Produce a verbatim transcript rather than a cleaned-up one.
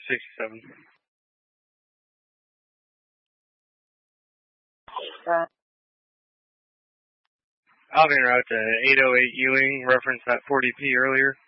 sixty-seven. Uh, Alvin route to eight oh eight Ewing, reference that forty P earlier.